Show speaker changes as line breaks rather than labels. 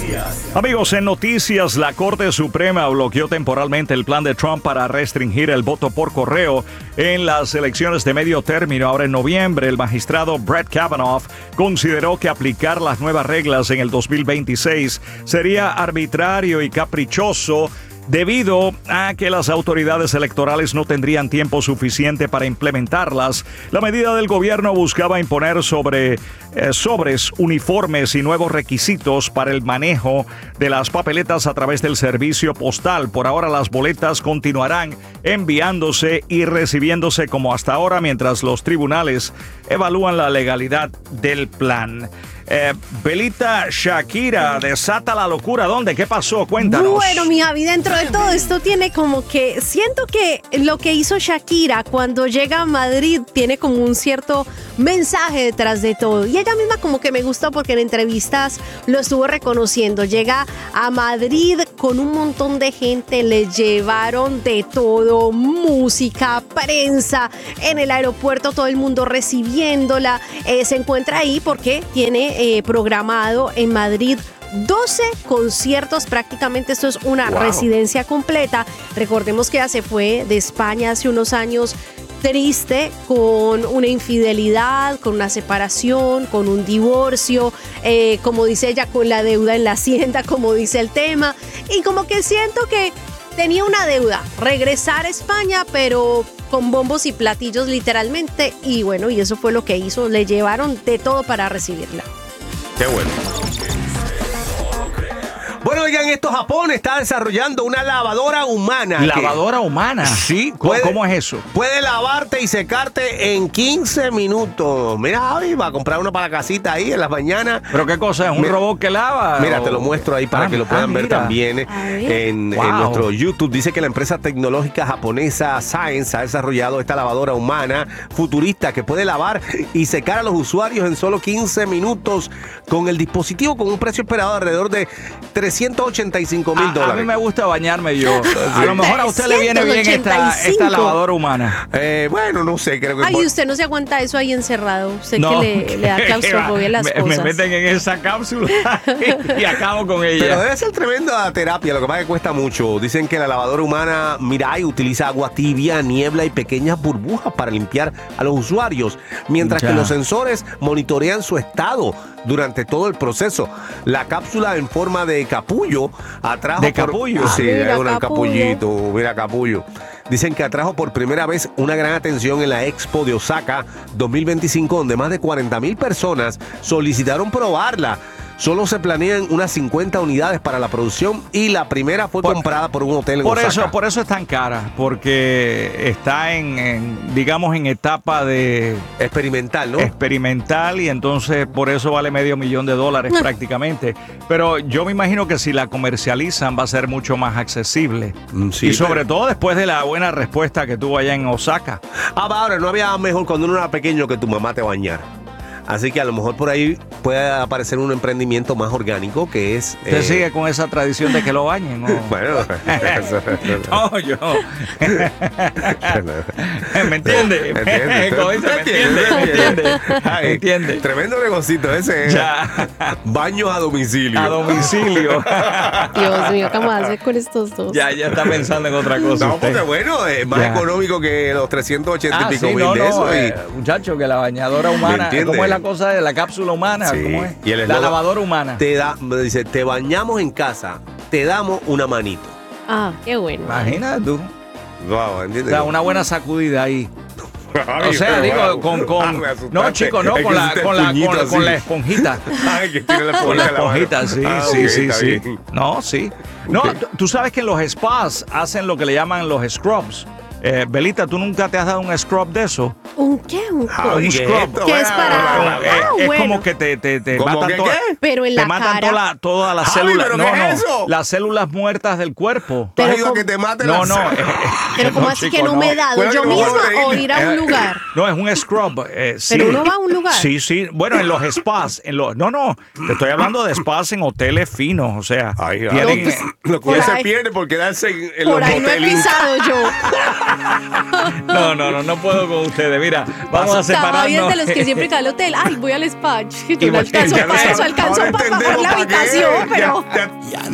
Noticias.
Amigos, en noticias, la Corte Suprema bloqueó temporalmente el plan de Trump para restringir el voto por correo en las elecciones de medio término. Ahora en noviembre, el magistrado Brett Kavanaugh consideró que aplicar las nuevas reglas en el 2026 sería arbitrario y caprichoso, debido a que las autoridades electorales no tendrían tiempo suficiente para implementarlas. La medida del gobierno buscaba imponer sobres uniformes y nuevos requisitos para el manejo de las papeletas a través del servicio postal. Por ahora, las boletas continuarán enviándose y recibiéndose como hasta ahora, mientras los tribunales evalúan la legalidad del plan. Belita, Shakira desata la locura. ¿Dónde? ¿Qué pasó? Cuéntanos.
Bueno, mi Javi, dentro de todo esto tiene como que... Siento que lo que hizo Shakira cuando llega a Madrid tiene como un cierto mensaje detrás de todo. Y ella misma como que me gustó porque en entrevistas lo estuvo reconociendo. Llega a Madrid con un montón de gente, le llevaron de todo, música, prensa, en el aeropuerto todo el mundo recibiéndola. Se encuentra ahí porque tiene programado en Madrid 12 conciertos, prácticamente esto es una residencia completa. Recordemos que ella se fue de España hace unos años triste, con una infidelidad, con una separación, con un divorcio, como dice ella, con la deuda en la hacienda, como dice el tema, y como que siento que tenía una deuda, regresar a España, pero con bombos y platillos literalmente, y bueno, y eso fue lo que hizo, le llevaron de todo para recibirla.
Qué bueno. Bueno, oigan, Japón está desarrollando una lavadora humana.
¿Lavadora humana?
Sí.
¿Cómo es eso?
Puede lavarte y secarte en 15 minutos. Mira, Javi, va a comprar uno para la casita ahí en las mañanas.
¿Pero qué cosa? ¿Es un robot que lava?
Mira, te lo muestro ahí para que lo puedan ver también en nuestro YouTube. Dice que la empresa tecnológica japonesa Science ha desarrollado esta lavadora humana futurista que puede lavar y secar a los usuarios en solo 15 minutos con el dispositivo, con un precio esperado de alrededor de $385,000.
A mí me gusta bañarme yo. A lo mejor a usted le viene bien esta lavadora humana.
Bueno, no sé, creo que...
Ay, usted no se aguanta eso ahí encerrado. Usted no, que le da claustrofobia a las cosas.
Me meten en esa cápsula y acabo con ella.
Pero debe ser tremenda terapia, lo que pasa es que cuesta mucho. Dicen que la lavadora humana Mirai utiliza agua tibia, niebla y pequeñas burbujas para limpiar a los usuarios, mientras que los sensores monitorean su estado durante todo el proceso. La cápsula en forma de capullo atrajo...
¿De capullo?
Sí, de un capullito, mira capullo. Dicen que atrajo por primera vez una gran atención en la Expo de Osaka 2025, donde más de 40,000 personas solicitaron probarla. Solo se planean unas 50 unidades para la producción y la primera fue comprada por un hotel en Osaka.
Por eso es tan cara, porque está digamos, en etapa de...
experimental, ¿no?
Experimental, y entonces por eso vale $500,000 prácticamente. Pero yo me imagino que si la comercializan va a ser mucho más accesible. Sí, y sobre todo después de la buena respuesta que tuvo allá en Osaka.
Ahora, no había mejor cuando uno era pequeño que tu mamá te bañara. Así que a lo mejor por ahí puede aparecer un emprendimiento más orgánico que es...
¿Usted sigue con esa tradición de que lo bañen? ¿No?
Bueno,
no, yo... ¿Me entiende? ¿Me entiende?
Tremendo negocito ese.
Ya.
Baños a domicilio.
A domicilio.
Dios mío, ¿qué vamos a hacer con estos dos?
Ya está pensando en otra cosa.
No, porque bueno, es más económico que los 380 y pico mil de eso.
Muchacho, que la bañadora humana... ¿Cómo es la cosa de la cápsula humana?
Sí.
¿Cómo es?
Y
la lavadora humana.
Dice, te bañamos en casa, te damos una manito.
Ah, qué bueno.
Imagínate tú.
Wow, ¿entiendes?
O sea, una buena sacudida ahí. O sea, digo, no, chico, no, con la esponjita.
Ay, que tiene la
con la esponjita, sí.
Bien.
No, sí. No, tú sabes que en los spas hacen lo que le llaman los scrubs. Belita, ¿tú nunca te has dado un scrub de eso?
¿Un qué? ¿Un
scrub?
¿Qué es para...?
Es como que te matan todas...
Pero en la
cara. Te matan todas las células.
¿Pero qué es eso?
Las células muertas del cuerpo.
¿Tú has ido que te maten las células?
Pero ¿cómo así que no me he dado? ¿Yo misma o ir a un lugar?
No, es un scrub. Sí.
¿Pero uno va a un lugar?
Sí. Bueno, en los spas. No. Te estoy hablando de spas en hoteles finos. O sea, tienen...
Lo que se pierde por quedarse en los
moteles. Por ahí no he pisado yo.
No puedo con ustedes. mira, vamos a separarnos.
Javi es de los que siempre cae al hotel. Ay, voy al spa. Yo no alcanzo para eso, alcanzo para pagar la habitación, pero...